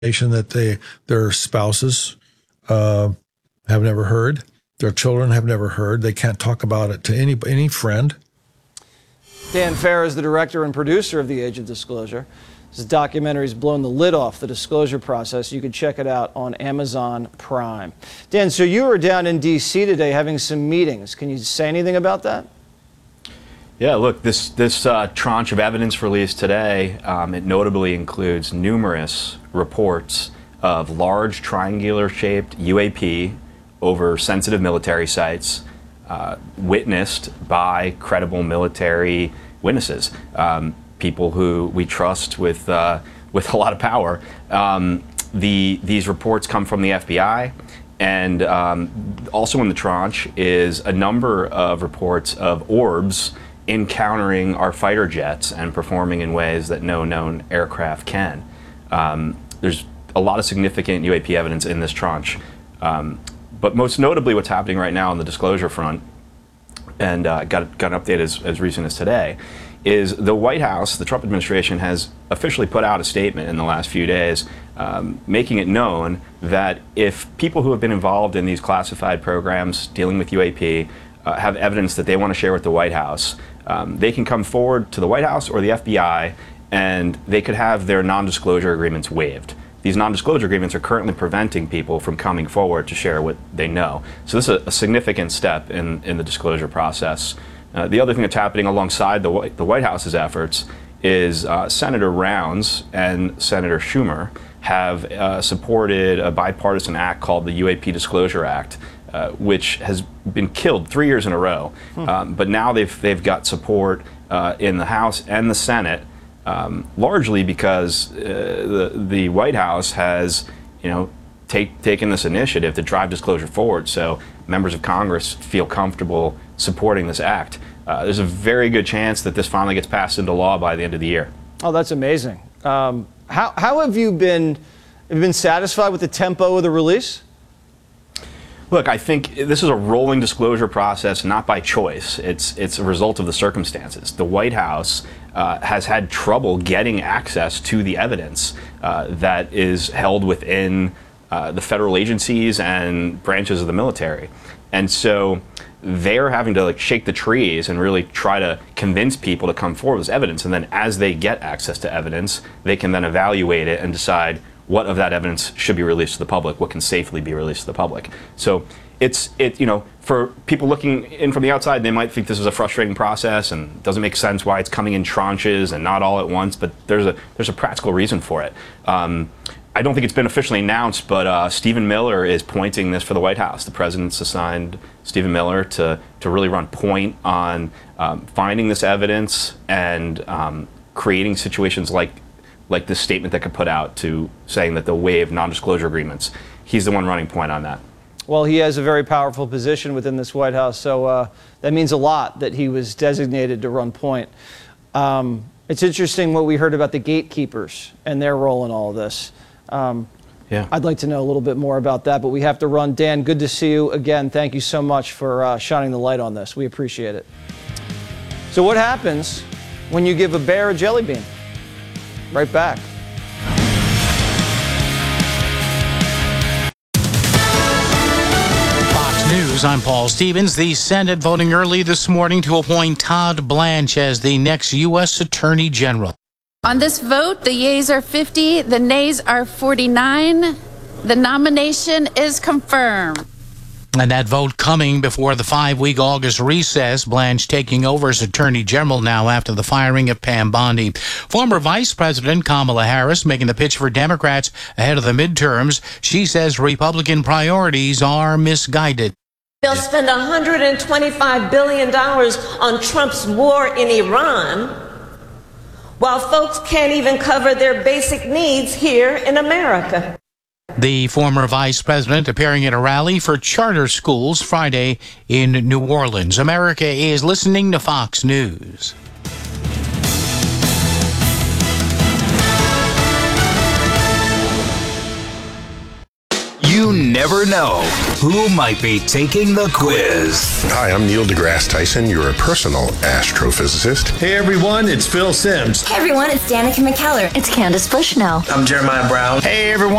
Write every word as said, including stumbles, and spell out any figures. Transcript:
that they their spouses uh, have never heard, their children have never heard. They can't talk about it to any any friend. Dan Farr is the director and producer of The Age of Disclosure. This documentary's blown the lid off the disclosure process. You can check it out on Amazon Prime. Dan, so you were down in D C today having some meetings. Can you say anything about that? Yeah, look, this this uh, tranche of evidence released today, um, it notably includes numerous reports of large triangular-shaped U A P over sensitive military sites, uh, witnessed by credible military witnesses, um, people who we trust with uh, with a lot of power. Um, the these reports come from the F B I, and um, also in the tranche is a number of reports of orbs encountering our fighter jets and performing in ways that no known aircraft can. Um, there's a lot of significant U A P evidence in this tranche. Um, but most notably what's happening right now on the disclosure front, and uh, got, got an update as, as recent as today, is the White House, the Trump administration, has officially put out a statement in the last few days um, making it known that if people who have been involved in these classified programs dealing with U A P uh, have evidence that they want to share with the White House, Um, they can come forward to the White House or the F B I, and they could have their non-disclosure agreements waived. These non-disclosure agreements are currently preventing people from coming forward to share what they know. So this is a, a significant step in, in the disclosure process. Uh, the other thing that's happening alongside the, White, the White House's efforts is uh, Senator Rounds and Senator Schumer have uh, supported a bipartisan act called the U A P Disclosure Act, Uh, which has been killed three years in a row. Hmm. Um, but now they've they've got support uh, in the House and the Senate, um, largely because uh, the the White House has, you know, take, taken this initiative to drive disclosure forward. So members of Congress feel comfortable supporting this act. Uh, there's a very good chance that this finally gets passed into law by the end of the year. Oh, that's amazing. Um, how how have you been have you been satisfied with the tempo of the release? Look, I think this is a rolling disclosure process, not by choice. It's it's a result of the circumstances. The White House uh, has had trouble getting access to the evidence uh, that is held within uh, the federal agencies and branches of the military, and so they're having to like shake the trees and really try to convince people to come forward with this evidence. And then, as they get access to evidence, they can then evaluate it and decide what of that evidence should be released to the public, what can safely be released to the public. So it's, it, you know, for people looking in from the outside, they might think this is a frustrating process and doesn't make sense why it's coming in tranches and not all at once, but there's a, there's a practical reason for it. Um, I don't think it's been officially announced, but uh, Stephen Miller is pointing this for the White House. The president's assigned Stephen Miller to, to really run point on um, finding this evidence and um, creating situations like like this statement that could put out to saying that they'll waive non-disclosure agreements. He's the one running point on that. Well, he has a very powerful position within this White House, so uh, that means a lot that he was designated to run point. Um, it's interesting what we heard about the gatekeepers and their role in all of this. Um, yeah. I'd like to know a little bit more about that, but we have to run. Dan, good to see you again. Thank you so much for uh, shining the light on this. We appreciate it. So what happens when you give a bear a jelly bean? Right back. Fox News, I'm Paul Stevens. The Senate voting early this morning to appoint Todd Blanche as the next U S Attorney General. On this vote, the yeas are fifty, the nays are forty-nine. The nomination is confirmed. And that vote coming before the five-week August recess, Blanche taking over as Attorney General now after the firing of Pam Bondi. Former Vice President Kamala Harris making the pitch for Democrats ahead of the midterms. She says Republican priorities are misguided. They'll spend one hundred twenty-five billion dollars on Trump's war in Iran, while folks can't even cover their basic needs here in America. The former vice president appearing at a rally for charter schools Friday in New Orleans. America is listening to Fox News. You never never know who might be taking the quiz. Hi, I'm Neil deGrasse Tyson, your personal astrophysicist. Hey everyone, it's Phil Simms. Hey everyone, it's Danica McKellar. It's Candace Bushnell. I'm Jeremiah Brown. Hey everyone.